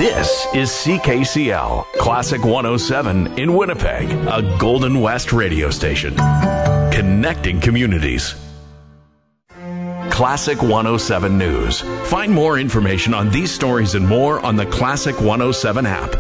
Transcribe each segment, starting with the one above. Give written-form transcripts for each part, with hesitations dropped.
This is CKCL, Classic 107 in Winnipeg, a Golden West radio station. Connecting communities. Classic 107 News. Find more information on these stories and more on the Classic 107 app.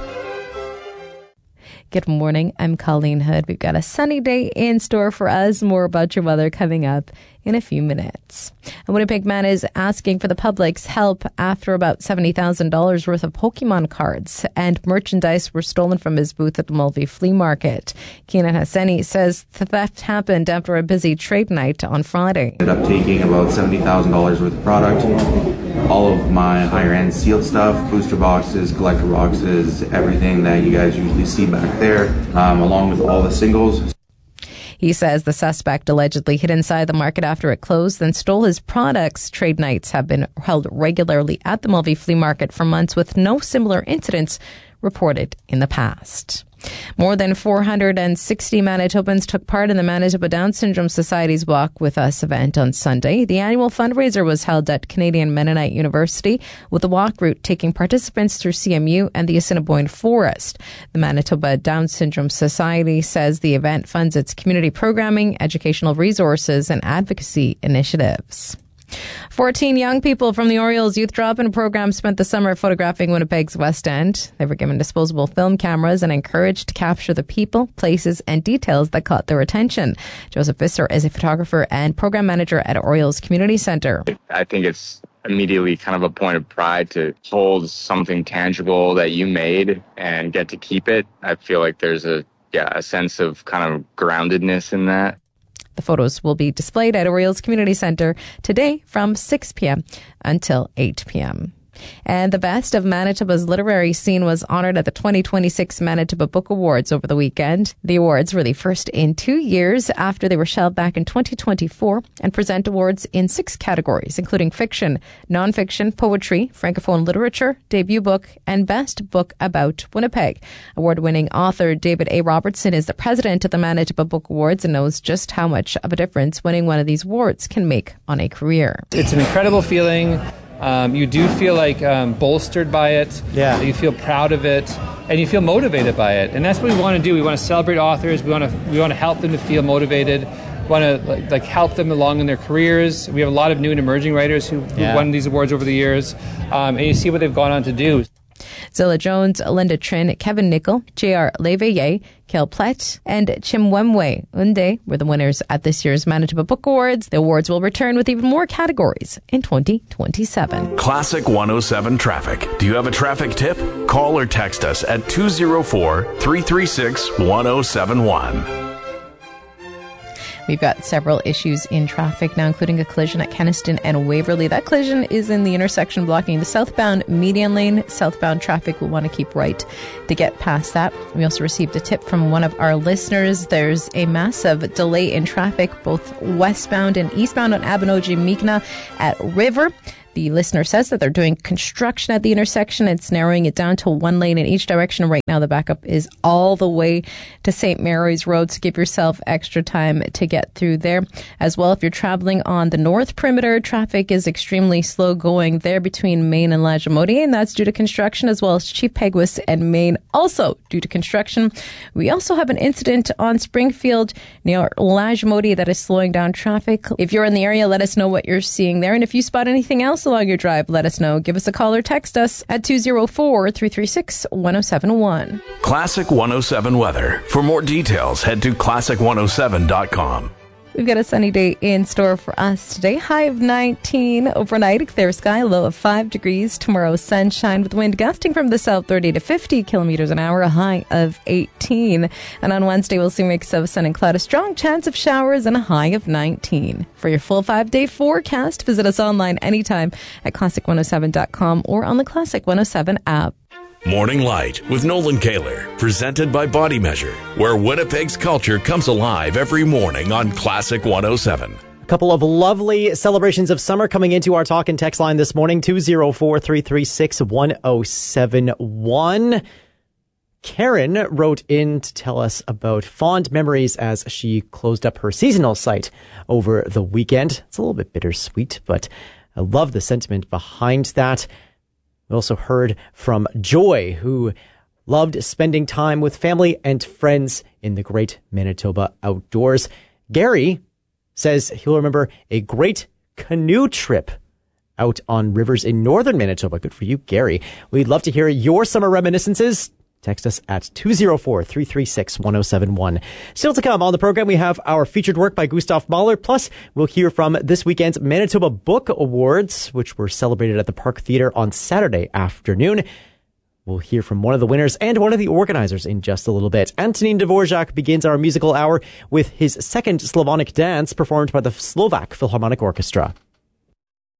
Good morning. I'm Colleen Hood. We've got a sunny day in store for us. More about your weather coming up in a few minutes. A Winnipeg man is asking for the public's help after about $70,000 worth of Pokemon cards and merchandise were stolen from his booth at the Mulvey Flea Market. Keenan Hassani says the theft happened after a busy trade night on Friday. Ended up taking about $70,000 worth of product, all of my higher-end sealed stuff, booster boxes, collector boxes, everything that you guys usually see back there, along with all the singles. He says the suspect allegedly hid inside the market after it closed, then stole his products. Trade nights have been held regularly at the Mulvey Flea Market for months with no similar incidents reported in the past. More than 460 Manitobans took part in the Manitoba Down Syndrome Society's Walk With Us event on Sunday. The annual fundraiser was held at Canadian Mennonite University, with the walk route taking participants through CMU and the Assiniboine Forest. The Manitoba Down Syndrome Society says the event funds its community programming, educational resources, and advocacy initiatives. 14 young people from the Orioles Youth Drop-In program spent the summer photographing Winnipeg's West End. They were given disposable film cameras and encouraged to capture the people, places, and details that caught their attention. Joseph Visser is a photographer and program manager at Orioles Community Centre. I think it's immediately kind of a point of pride to hold something tangible that you made and get to keep it. I feel like there's a sense of kind of groundedness in that. The photos will be displayed at Orioles Community Centre today from 6 p.m. until 8 p.m. And the best of Manitoba's literary scene was honoured at the 2026 Manitoba Book Awards over the weekend. The awards were the first in 2 years after they were shelved back in 2024 and present awards in 6 categories, including fiction, non-fiction, poetry, francophone literature, debut book, and best book about Winnipeg. Award-winning author David A. Robertson is the president of the Manitoba Book Awards and knows just how much of a difference winning one of these awards can make on a career. It's an incredible feeling. You do feel like bolstered by it. Yeah. You feel proud of it, and you feel motivated by it. And that's what we want to do. We want to celebrate authors. We want to help them to feel motivated. We want to help them along in their careers. We have a lot of new and emerging writers who won these awards over the years, and you see what they've gone on to do. Zilla Jones, Linda Trin, Kevin Nickel, J.R. Leveille, Kel Plett, and Chimwemwe Unde were the winners at this year's Manitoba Book Awards. The awards will return with even more categories in 2027. Classic 107 Traffic. Do you have a traffic tip? Call or text us at 204-336-1071. We've got several issues in traffic now, including a collision at Kenaston and Waverley. That collision is in the intersection blocking the southbound median lane. Southbound traffic will want to keep right to get past that. We also received a tip from one of our listeners. There's a massive delay in traffic, both westbound and eastbound on Abinogi-Meekna at River. The listener says that they're doing construction at the intersection. It's narrowing it down to one lane in each direction. Right now, the backup is all the way to St. Mary's Road, so give yourself extra time to get through there. As well, if you're traveling on the north perimeter, traffic is extremely slow going there between Main and Lagimodi, and that's due to construction, as well as Chief Peguis and Main, also due to construction. We also have an incident on Springfield near Lagimodi that is slowing down traffic. If you're in the area, let us know what you're seeing there, and if you spot anything else along your drive, let us know. Give us a call or text us at 204-336-1071. Classic 107 weather. For more details, head to classic107.com. We've got a sunny day in store for us today. High of 19 overnight, clear sky, low of 5 degrees. Tomorrow, sunshine with wind gusting from the south 30 to 50 kilometers an hour, a high of 18. And on Wednesday, we'll see a mix of sun and cloud, a strong chance of showers, and a high of 19. For your full 5-day forecast, visit us online anytime at classic107.com or on the Classic 107 app. Morning Light with Nolan Kaler, presented by Body Measure, where Winnipeg's culture comes alive every morning on Classic 107. A couple of lovely celebrations of summer coming into our talk and text line this morning, 204-336-1071. Karen wrote in to tell us about fond memories as she closed up her seasonal site over the weekend. It's a little bit bittersweet, but I love the sentiment behind that. We also heard from Joy, who loved spending time with family and friends in the great Manitoba outdoors. Gary says he'll remember a great canoe trip out on rivers in northern Manitoba. Good for you, Gary. We'd love to hear your summer reminiscences. Text us at 204-336-1071. Still to come on the program, we have our featured work by Gustav Mahler. Plus, we'll hear from this weekend's Manitoba Book Awards, which were celebrated at the Park Theatre on Saturday afternoon. We'll hear from one of the winners and one of the organizers in just a little bit. Antonin Dvorak begins our musical hour with his second Slavonic dance performed by the Slovak Philharmonic Orchestra.